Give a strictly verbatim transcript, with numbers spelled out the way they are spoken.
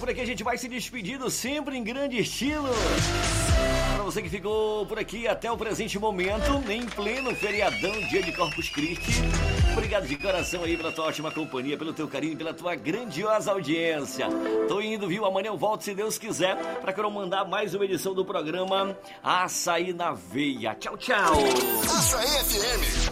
por aqui a gente vai se despedindo sempre em grande estilo. Para você que ficou por aqui até o presente momento, em pleno feriadão, dia de Corpus Christi, obrigado de coração aí pela tua ótima companhia, pelo teu carinho, pela tua grandiosa audiência. Tô indo, viu? Amanhã eu volto, se Deus quiser, para que eu mandar mais uma edição do programa Açaí na Veia. Tchau, tchau! Açaí F M.